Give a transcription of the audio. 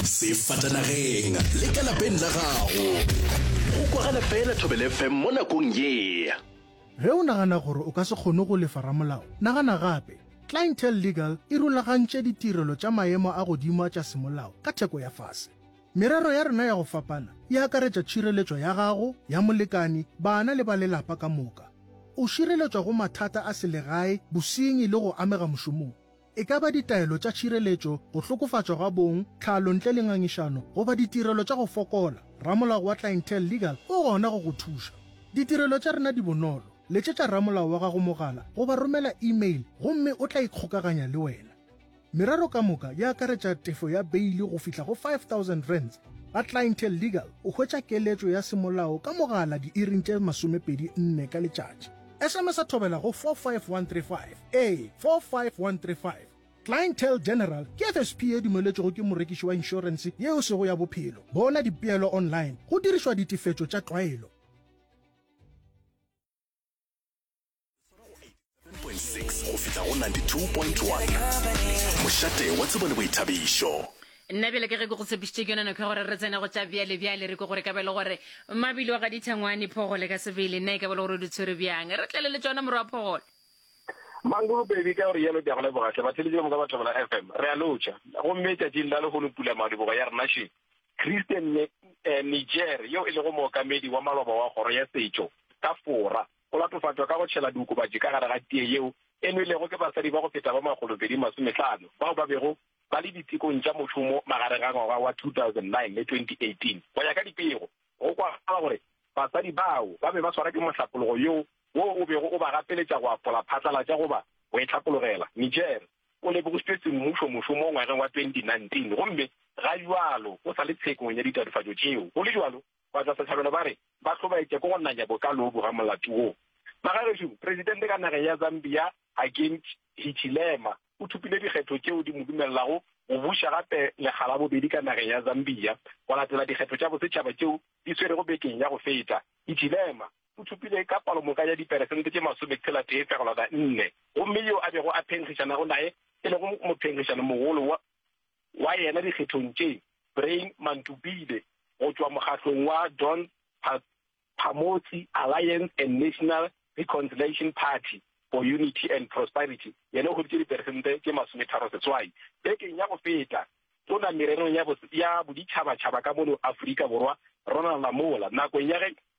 sefatanageng le ka lapeng la gago go kwagala fela Thobela FM mo nakong ye. Ge o nagana gore o ka se kgone go lefa ramolao, nagana gape. Clientele Legal e rulagantše ditirelo tša maemo a godimo tša semolao ka theko ya fase. Merero ya rena ya go fapana e akaretša tšhireletšo ya gago, ya molekani, bana le ba lelapa ka moka. O šireletšwa go mathata a selegae, bosenyi le go amega mošomong. E ka ba ditaelo tša tšhireletšo, go hlokofatšwa ga bong, tlhalo ntle le ngangišano, goba ditirelo tša go fokola. Ramolao wa Clientele Legal o gona go go thuša. Ditirelo tša rena di bonolo. Letšetša ramolao wa gago mogala goba romela email gomme o tla ikgokaganya le wena. Merero ka moka ya akaretša tefo ya beili go fihla go 5,000 rands. Ga Clientele Legal o hwetša keletšo ya semolao ka mogala diiring tše 24 ka letšatši. SMS a Thobela go 45135. 45135. Clientele General ke FSP e dumeletšego ke morekiši wa insurance yeo sego ya bophelo. Bona dipeelo online go dirišwa ditefetšo tša tlwaelo. 6 go fihla go 92.1 mošate wa tsebo le boithabišo. nna bjale ke ge ke go tshepišitše ke yona nokho gore re tsena go tša bjale re ko gore ka bele gore mabile wa ga dithangwane phogole ka sebele nna e ka bele gore di tshwere bjang re tlele le tsona morwa phogole mangolo baby ka gore yelo diagole bogahle ba tšheletse mo ka batho ba FM re a lotša gomme tšatšing la le go pula madibogo ya rena še Christian Niger yo e le go mookamedi wa maloba wa kgoro ya setšo ka fora go latofatswa ka go tšhela diokobatši ka gare ga tie yeo eno e lego ke basadi ba go feta ba 250 bao ba bego ba le ditikong tša mošomo magare ga ngwaga wa 2009 le 2018 go ya ka dipego go kwagala gore basadi bao ba be ba swara ke mohlapologo yo wo o bego o ba gapeletša go apola phatlalatša goba go e tlhapologela. Niger o lebogositše semmušo mošomo ngwageng wa 2019 gomme ga jalo o sa le tshekong ya ditatofatšo tšeo go le jalo batsa setšhabelo ba re ba hlobaetše ko go nanya bokalobo ga molato woo. Magagešo presidente ka nageng ya Zambia Hakainde Hichilema o thupile dikgetho tšeo di mo dumelelago go buša gape lekgala bobedi ka nageng ya Zambia go latela dikgetho tša bosetšhaba tšeo di tshwerego bekeng ya go feta. Hichilema o thupile ka palomoka ya diperesente tše 64 gomme yo a bego a phenkgišanago nae e lego mophenkgišano mogolo wa yena dikgethong tše Brain Mantubile go tšwa mokgahlong wa Don Phamotsi Alliance and National Reconciliation Party for Unity and Prosperity yena o goditše diperesente tše 36 bekeng ya go feta tona mererong ya boditšhabatšhaba ka mono Afrika Borwa Ronald Lamola nakong ya ge